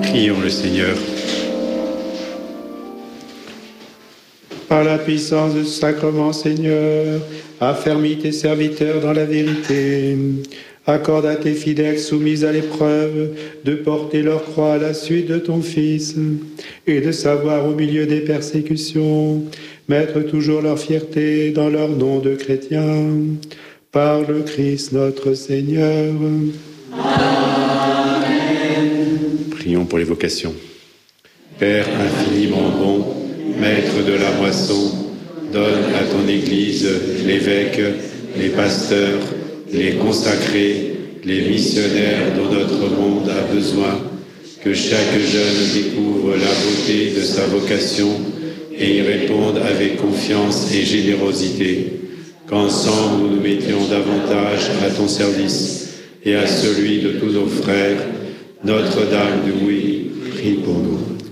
Prions le Seigneur. Par la puissance de ce sacrement, Seigneur, affermis tes serviteurs dans la vérité. Accorde à tes fidèles soumis à l'épreuve de porter leur croix à la suite de ton Fils et de savoir au milieu des persécutions mettre toujours leur fierté dans leur nom de chrétiens. Par le Christ notre Seigneur. Amen. Prions pour les vocations. Père infiniment bon, Maître de la moisson, donne à ton Église l'évêque, les pasteurs, les consacrés, les missionnaires dont notre monde a besoin, que chaque jeune découvre la beauté de sa vocation et y réponde avec confiance et générosité, qu'ensemble nous nous mettions davantage à ton service et à celui de tous nos frères. Notre-Dame du Oui, prie pour nous.